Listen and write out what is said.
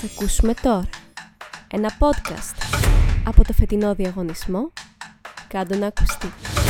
Θα ακούσουμε τώρα ένα podcast από το φετινό διαγωνισμό «Κάντο να ακουστεί».